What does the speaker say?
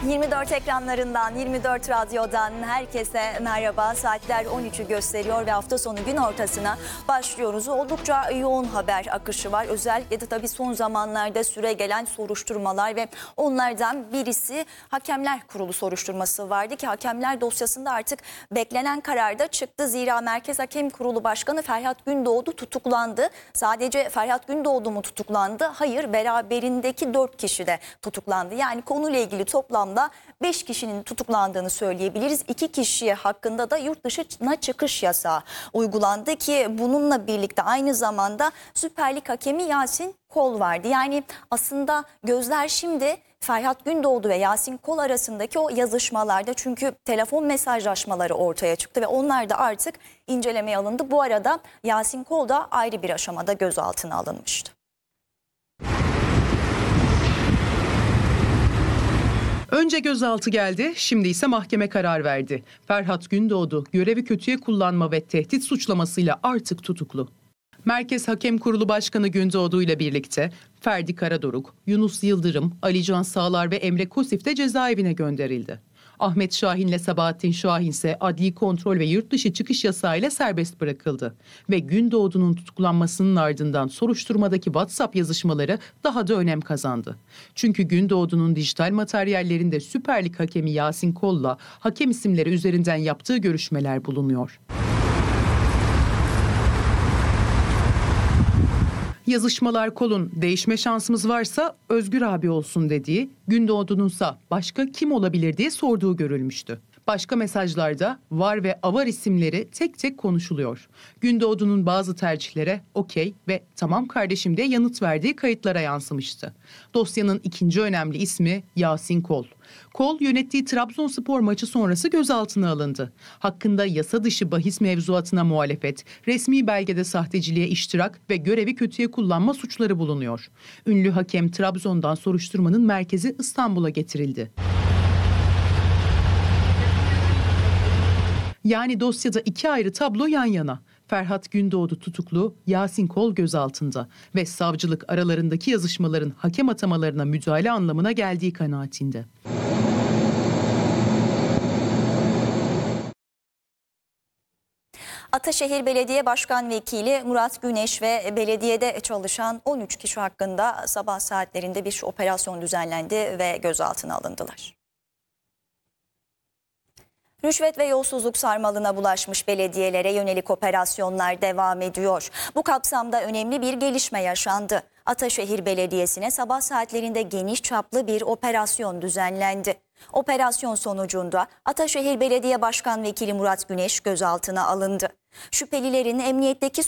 24 ekranlarından, 24 radyodan herkese merhaba. Saatler 13'ü gösteriyor ve hafta sonu gün ortasına başlıyoruz. Oldukça yoğun haber akışı var. Özellikle de tabii son zamanlarda süre gelen soruşturmalar ve onlardan birisi Hakemler Kurulu soruşturması vardı ki Hakemler dosyasında artık beklenen karar da çıktı. Zira Merkez Hakem Kurulu Başkanı Ferhat Gündoğdu tutuklandı. Sadece Ferhat Gündoğdu mu tutuklandı? Hayır, beraberindeki 4 kişi de tutuklandı. Yani konuyla ilgili toplamda 5 kişinin tutuklandığını söyleyebiliriz. 2 kişi hakkında da yurt dışına çıkış yasağı uygulandı ki bununla birlikte aynı zamanda Süper Lig hakemi Yasin Kol vardı. Yani aslında gözler şimdi Ferhat Gündoğdu ve Yasin Kol arasındaki o yazışmalarda, çünkü telefon mesajlaşmaları ortaya çıktı ve onlar da artık incelemeye alındı. Bu arada Yasin Kol da ayrı bir aşamada gözaltına alınmıştı. Önce gözaltı geldi, şimdi ise mahkeme karar verdi. Ferhat Gündoğdu görevi kötüye kullanma ve tehdit suçlamasıyla artık tutuklu. Merkez Hakem Kurulu Başkanı Gündoğdu ile birlikte Ferdi Karadoruk, Yunus Yıldırım, Alican Sağlar ve Emre Kosif de cezaevine gönderildi. Ahmet Şahin ile Sabahattin Şahin ise adli kontrol ve yurt dışı çıkış yasağıyla serbest bırakıldı. Ve Gündoğdu'nun tutuklanmasının ardından soruşturmadaki WhatsApp yazışmaları daha da önem kazandı. Çünkü Gündoğdu'nun dijital materyallerinde Süper Lig hakemi Yasin Kol'la hakem isimleri üzerinden yaptığı görüşmeler bulunuyor. Yazışmalar Kol'un değişme şansımız varsa Özgür abi olsun dediği, Gündoğdu'nunsa başka kim olabilir diye sorduğu görülmüştü. Başka mesajlarda var ve avar isimleri tek tek konuşuluyor. Gündoğdu'nun bazı tercihlere okey ve tamam kardeşim diye yanıt verdiği kayıtlara yansımıştı. Dosyanın ikinci önemli ismi Yasin Kol. Kol yönettiği Trabzonspor maçı sonrası gözaltına alındı. Hakkında yasa dışı bahis mevzuatına muhalefet, resmi belgede sahteciliğe iştirak ve görevi kötüye kullanma suçları bulunuyor. Ünlü hakem Trabzon'dan soruşturmanın merkezi İstanbul'a getirildi. Yani dosyada 2 ayrı tablo yan yana. Ferhat Gündoğdu tutuklu, Yasin Kol gözaltında ve savcılık aralarındaki yazışmaların hakem atamalarına müdahale anlamına geldiği kanaatinde. Ataşehir Belediye Başkan Vekili Murat Güneş ve belediyede çalışan 13 kişi hakkında sabah saatlerinde bir operasyon düzenlendi ve gözaltına alındılar. Rüşvet ve yolsuzluk sarmalına bulaşmış belediyelere yönelik operasyonlar devam ediyor. Bu kapsamda önemli bir gelişme yaşandı. Ataşehir Belediyesi'ne sabah saatlerinde geniş çaplı bir operasyon düzenlendi. Operasyon sonucunda Ataşehir Belediye Başkan Vekili Murat Güneş gözaltına alındı. Şüphelilerin emniyetteki